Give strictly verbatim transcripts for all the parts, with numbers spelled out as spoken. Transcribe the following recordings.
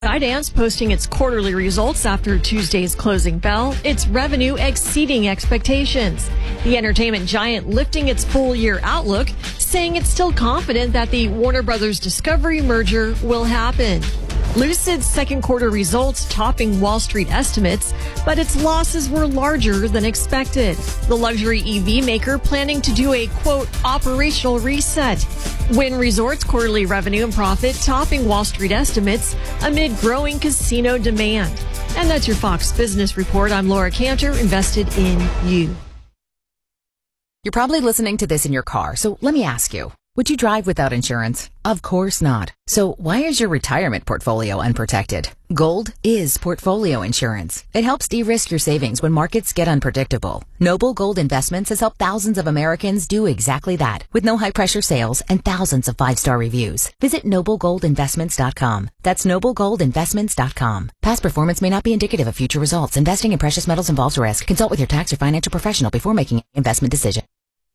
Skydance posting its quarterly results after Tuesday's closing bell, its revenue exceeding expectations. The entertainment giant lifting its full-year outlook, saying it's still confident that the Warner Brothers Discovery merger will happen. Lucid's second quarter results topping Wall Street estimates, but its losses were larger than expected. The luxury E V maker planning to do a, quote, operational reset. Wynn Resorts' quarterly revenue and profit topping Wall Street estimates amid growing casino demand. And that's your Fox Business Report. I'm Laura Cantor, invested in you. You're probably listening to this in your car, so let me ask you. Would you drive without insurance? Of course not. So why is your retirement portfolio unprotected? Gold is portfolio insurance. It helps de-risk your savings when markets get unpredictable. Noble Gold Investments has helped thousands of Americans do exactly that with no high-pressure sales and thousands of five-star reviews. Visit noble gold investments dot com. That's noble gold investments dot com. Past performance may not be indicative of future results. Investing in precious metals involves risk. Consult with your tax or financial professional before making an investment decision.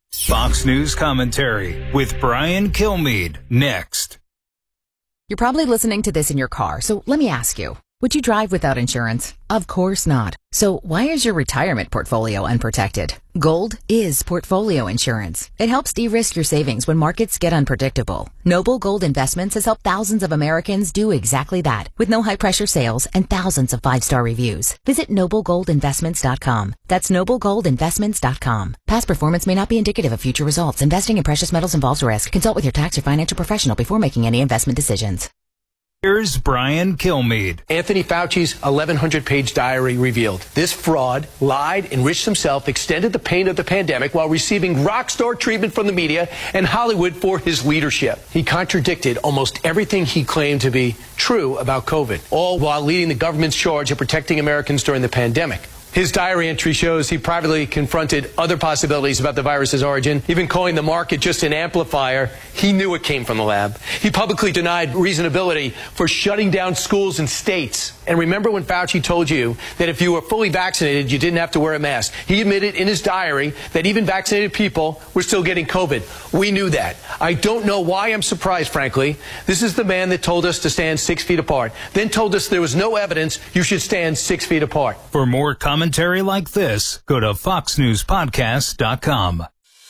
Fox News Commentary with Brian Kilmeade, next. You're probably listening to this in your car, so let me ask you. Would you drive without insurance? Of course not. So why is your retirement portfolio unprotected? Gold is portfolio insurance. It helps de-risk your savings when markets get unpredictable. Noble Gold Investments has helped thousands of Americans do exactly that with no high-pressure sales and thousands of five-star reviews. Visit noble gold investments dot com. That's noble gold investments dot com. Past performance may not be indicative of future results. Investing in precious metals involves risk. Consult with your tax or financial professional before making any investment decisions. Here's Brian Kilmeade. Anthony Fauci's eleven hundred page diary revealed this fraud lied, enriched himself, extended the pain of the pandemic while receiving rock star treatment from the media and Hollywood for his leadership. He contradicted almost everything he claimed to be true about COVID, all while leading the government's charge of protecting Americans during the pandemic. His diary entry shows he privately confronted other possibilities about the virus's origin, even calling the market just an amplifier. He knew it came from the lab. He publicly denied reasonability for shutting down schools and states. And remember when Fauci told you that if you were fully vaccinated, you didn't have to wear a mask? He admitted in his diary that even vaccinated people were still getting COVID. We knew that. I don't know why I'm surprised, frankly. This is the man that told us to stand six feet apart, then told us there was no evidence you should stand six feet apart. For more commentary like this, go to fox news podcast dot com.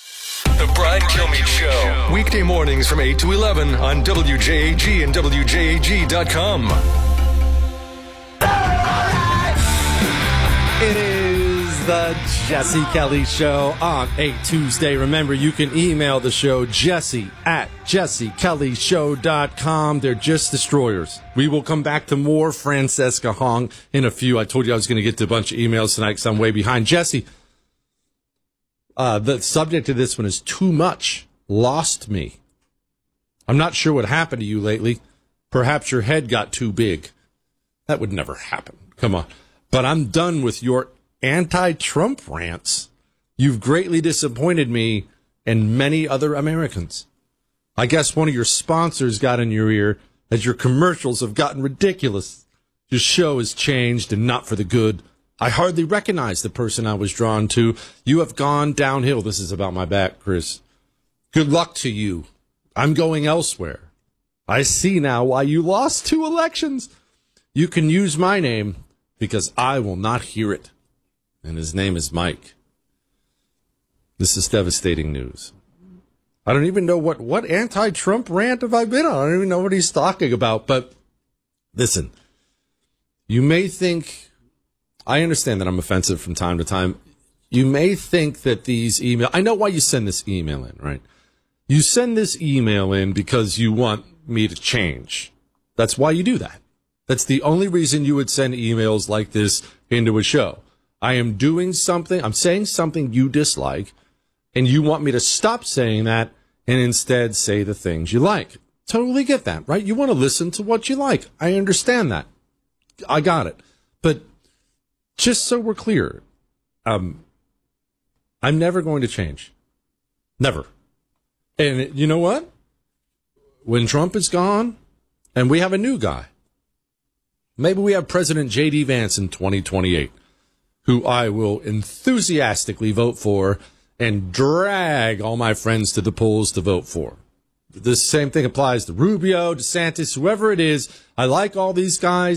The Brian Kilmeade Show. Weekday mornings from eight to eleven on W J A G and W J A G dot com. It is the Jesse Kelly Show on a Tuesday. Remember, you can email the show, Jesse at jesse kelly show dot com. They're just destroyers. We will come back to more Francesca Hong in a few. I told you I was going to get to a bunch of emails tonight because I'm way behind. Jesse, uh, the subject of this one is too much. Lost me. I'm not sure what happened to you lately. Perhaps your head got too big. That would never happen. Come on. But I'm done with your anti-Trump rants. You've greatly disappointed me and many other Americans. I guess one of your sponsors got in your ear as your commercials have gotten ridiculous. Your show has changed and not for the good. I hardly recognize the person I was drawn to. You have gone downhill. This is about my back, Chris. Good luck to you. I'm going elsewhere. I see now why you lost two elections. You can use my name because I will not hear it. And his name is Mike. This is devastating news. I don't even know what, what anti-Trump rant have I been on. I don't even know what he's talking about. But listen, you may think, I understand that I'm offensive from time to time. You may think that these email, I know why you send this email in, right? You send this email in because you want me to change. That's why you do that. That's the only reason you would send emails like this into a show. I am doing something, I'm saying something you dislike, and you want me to stop saying that and instead say the things you like. Totally get that, right? You want to listen to what you like. I understand that. I got it. But just so we're clear, um, I'm never going to change. Never. And you know what? When Trump is gone and we have a new guy, maybe we have President J D Vance in twenty twenty-eight, who I will enthusiastically vote for and drag all my friends to the polls to vote for. the same thing applies to Rubio, DeSantis, whoever it is. I like all these guys.